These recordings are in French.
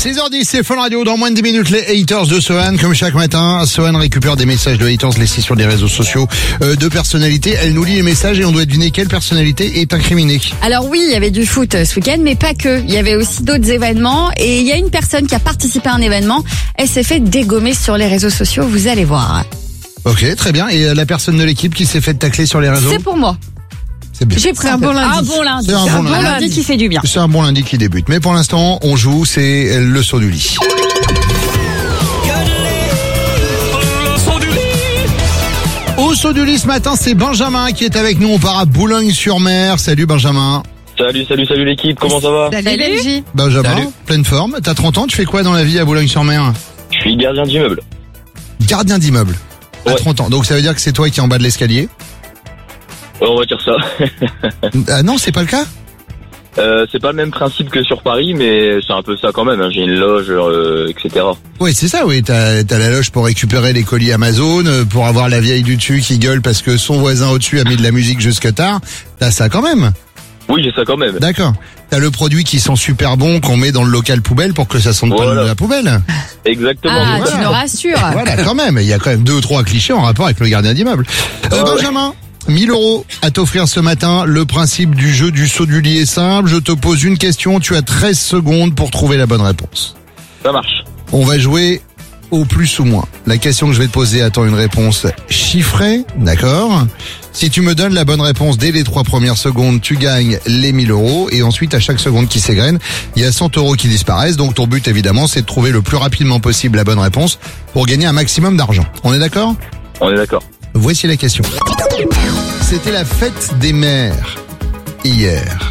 6h10, c'est Fun Radio. Dans moins de 10 minutes, les haters de Sohan. Comme chaque matin, Sohan récupère des messages de haters laissés sur des réseaux sociaux de personnalités. Elle nous lit les messages et on doit deviner quelle personnalité est incriminée. Alors oui, il y avait du foot ce week-end, mais pas que. Il y avait aussi d'autres événements. Et il y a une personne qui a participé à un événement. Elle s'est fait dégommer sur les réseaux sociaux. Vous allez voir. Ok, très bien. Et la personne de l'équipe qui s'est fait tacler sur les réseaux? C'est pour moi. C'est bien. J'ai pris un bon lundi. C'est un bon lundi qui fait du bien. C'est un bon lundi qui débute. Mais pour l'instant, on joue, c'est le saut du lit. Au saut du lit ce matin, c'est Benjamin qui est avec nous. On part à Boulogne-sur-Mer. Salut Benjamin. Salut l'équipe, comment ça va? Salut. Benjamin, Salut. pleine forme. T'as 30 ans, tu fais quoi dans la vie à Boulogne-sur-Mer? Je suis gardien d'immeuble. Gardien d'immeuble. À Ouais. 30 ans. Donc ça veut dire que c'est toi qui es en bas de l'escalier? On va dire ça. Ah non, c'est pas le cas? C'est pas le même principe que sur Paris, mais c'est un peu ça quand même. Hein. J'ai une loge, etc. Oui, c'est ça, oui. T'as la loge pour récupérer les colis Amazon, pour avoir la vieille du dessus qui gueule parce que son voisin au-dessus a mis de la musique jusque tard. T'as ça quand même. Oui, j'ai ça quand même. D'accord. T'as le produit qui sent super bon qu'on met dans le local poubelle pour que ça sente pas Voilà. la poubelle. Exactement. Ah, Voilà. tu nous rassures. Voilà, quand même. Il y a quand même 2 ou 3 clichés en rapport avec le gardien d'immeuble. Ouais. Benjamin, 1000 € à t'offrir ce matin. Le principe du jeu du saut du lit est simple. Je te pose une question. Tu as 13 secondes pour trouver la bonne réponse. Ça marche. On va jouer au plus ou moins. La question que je vais te poser attend une réponse chiffrée, d'accord? Si tu me donnes la bonne réponse dès les 3 premières secondes, tu gagnes les 1000 € et ensuite à chaque seconde qui s'égrène, il y a 100 € qui disparaissent. Donc ton but évidemment, c'est de trouver le plus rapidement possible la bonne réponse pour gagner un maximum d'argent. On est d'accord? On est d'accord. Voici la question. C'était la fête des mères hier.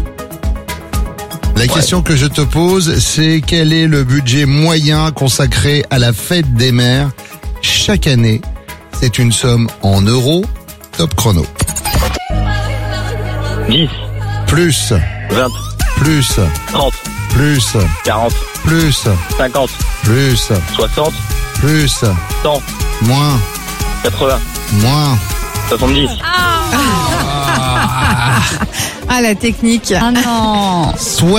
La question que je te pose, c'est quel est le budget moyen consacré à la fête des mères chaque année? C'est une somme en euros. Top chrono. 10, Plus, 20, plus, 30, plus, 40, plus, 50, plus, 60, plus, 100, moins, 80, moins. 70. Ah, la technique. Ah non.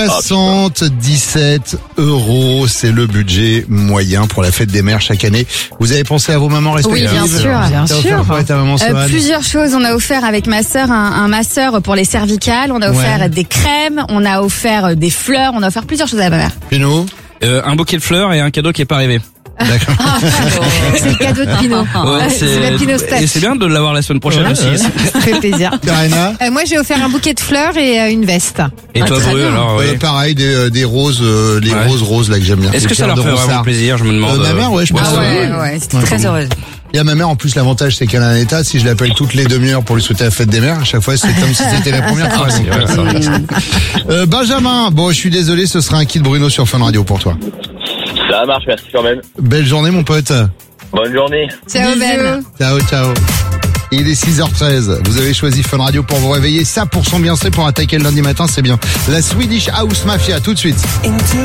77 €, c'est le budget moyen pour la fête des mères chaque année. Vous avez pensé à vos mamans respectives? Oui, bien sûr. Bien T'as offert sûr. quoi à ta maman, Sohan? Plusieurs choses. On a offert avec ma sœur un masseur pour les cervicales. On a offert Ouais. des crèmes. On a offert des fleurs. On a offert plusieurs choses à ma mère. Pino? Un bouquet de fleurs et un cadeau qui est pas arrivé. D'accord. C'est le cadeau de Pinot. C'est la Pinot et c'est bien de l'avoir la semaine prochaine Ouais, aussi. ouais. Ça fait plaisir. Karina? Moi, j'ai offert un bouquet de fleurs et une veste. Et toi, très Bru, bien. alors, oui. Pareil, des roses, les Ouais. roses là que j'aime bien. Est-ce Les que ça pierres leur de fait vraiment Ronsard. plaisir, je me demande. Ma mère, ouais, je pense. ça va. C'était Ouais, très bon. heureuse. Il y a ma mère, en plus, l'avantage, c'est qu'elle a un état. Si je l'appelle toutes les demi-heures pour lui souhaiter la fête des mères, à chaque fois, c'est comme si c'était la première fois. c'est vrai, ça. Benjamin, bon, je suis désolé, ce sera un kit Bruno sur Fun Radio pour toi. Ça marche, merci quand même. Belle journée, mon pote. Bonne journée. Ciao, Ben. Ciao, ciao. Il est 6h13. Vous avez choisi Fun Radio pour vous réveiller. Ça, pour son bien, c'est pour attaquer le lundi matin, c'est bien. La Swedish House Mafia, tout de suite.